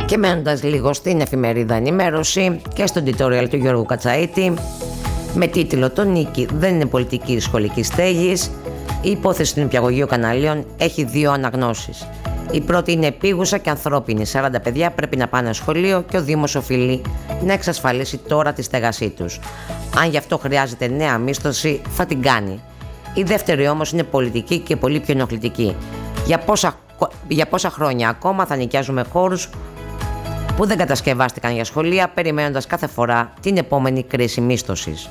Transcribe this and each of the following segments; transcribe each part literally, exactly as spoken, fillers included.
Και μένοντας λίγο στην εφημερίδα Ενημέρωση και στο editorial του Γιώργου Κατσαΐτη με τίτλο «Το νίκη δεν είναι πολιτική σχολική στέγης», η υπόθεση του νηπιαγωγείου Καναλίων έχει δύο αναγνώσεις. Η πρώτη είναι επίγουσα και ανθρώπινη. σαράντα παιδιά πρέπει να πάνε σχολείο και ο Δήμος οφείλει να εξασφαλίσει τώρα τη στέγασή τους. Αν γι' αυτό χρειάζεται νέα μίσθωση, θα την κάνει. Η δεύτερη όμως είναι πολιτική και πολύ πιο ενοχλητική. Για πόσα, για πόσα χρόνια ακόμα θα νοικιάζουμε χώρους που δεν κατασκευάστηκαν για σχολεία, περιμένοντας κάθε φορά την επόμενη κρίση μίσθωσης.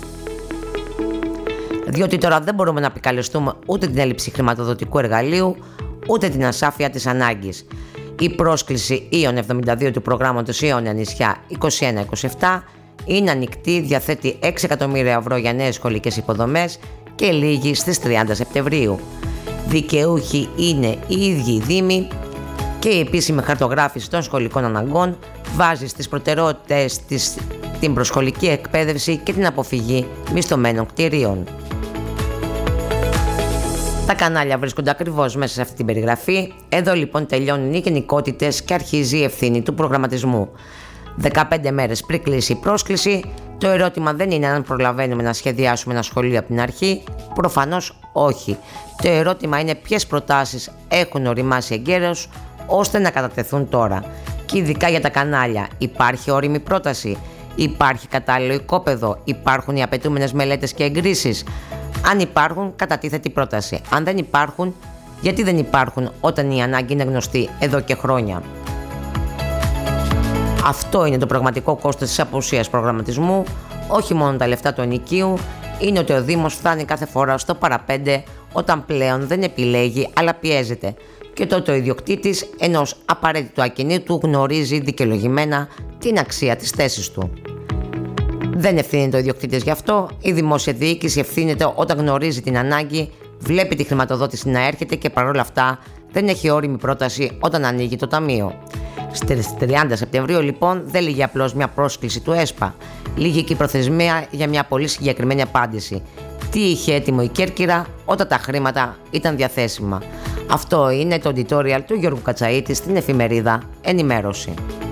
Διότι τώρα δεν μπορούμε να επικαλεστούμε ούτε την έλλειψη χρηματοδοτικού εργαλείου, ούτε την ασάφεια της ανάγκης. Η πρόσκληση Ίον εβδομήντα δύο του προγράμματος Ίον Νησιά είκοσι ένα είκοσι επτά είναι ανοιχτή, διαθέτει έξι εκατομμύρια ευρώ για νέες σχολικές υποδομές και λήγει στις τριάντα Σεπτεμβρίου. Δικαιούχοι είναι οι ίδιοι οι Δήμοι και η επίσημη χαρτογράφηση των σχολικών αναγκών βάζει στις προτεραιότητες της την προσχολική εκπαίδευση και την αποφυγή μισθωμένων κτηρίων. Τα κανάλια βρίσκονται ακριβώς μέσα σε αυτή την περιγραφή. Εδώ λοιπόν τελειώνουν οι γενικότητες και αρχίζει η ευθύνη του προγραμματισμού. δεκαπέντε μέρες πριν κλείσει η πρόσκληση, το ερώτημα δεν είναι αν προλαβαίνουμε να σχεδιάσουμε ένα σχολείο από την αρχή. Προφανώς όχι. Το ερώτημα είναι ποιες προτάσεις έχουν οριμάσει εγκαίρως ώστε να κατατεθούν τώρα. Και ειδικά για τα κανάλια, υπάρχει όριμη πρόταση, υπάρχει κατάλληλο οικόπεδο, υπάρχουν οι απαιτούμενες μελέτες και εγκρίσεις. Αν υπάρχουν, κατατίθεται η πρόταση. Αν δεν υπάρχουν, γιατί δεν υπάρχουν όταν η ανάγκη είναι γνωστή εδώ και χρόνια. Αυτό είναι το πραγματικό κόστος της απουσίας προγραμματισμού, όχι μόνο τα λεφτά του ενοικίου, είναι ότι ο Δήμος φτάνει κάθε φορά στο παραπέντε όταν πλέον δεν επιλέγει αλλά πιέζεται. Και τότε ο ιδιοκτήτης ενός απαραίτητου ακινήτου γνωρίζει δικαιολογημένα την αξία της θέσης του. Δεν ευθύνεται ο ιδιοκτήτης γι' αυτό, η δημόσια διοίκηση ευθύνεται όταν γνωρίζει την ανάγκη, βλέπει τη χρηματοδότηση να έρχεται και παρόλα αυτά δεν έχει όριμη πρόταση όταν ανοίγει το ταμείο. Στις τριάντα Σεπτεμβρίου λοιπόν δεν λύγει απλώς μια πρόσκληση του ΕΣΠΑ, λύγει και η προθεσμία για μια πολύ συγκεκριμένη απάντηση. Τι είχε έτοιμο η Κέρκυρα όταν τα χρήματα ήταν διαθέσιμα. Αυτό είναι το editorial του Γιώργου Κατσαΐτη στην εφημερίδα Ενημέρωση.